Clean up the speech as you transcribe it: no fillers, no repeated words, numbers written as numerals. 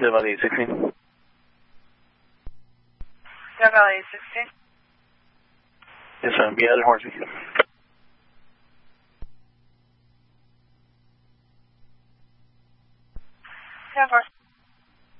Death Valley 816. Death Valley 816. Yes, sir. Be out in Hornsby. Yeah, of course.